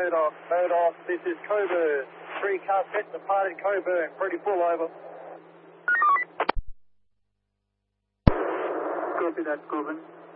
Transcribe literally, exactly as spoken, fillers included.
Murdoch. Murdoch, this is Coburn. Three car sets departed Coburn. Pretty full, over. Copy that, Coburn.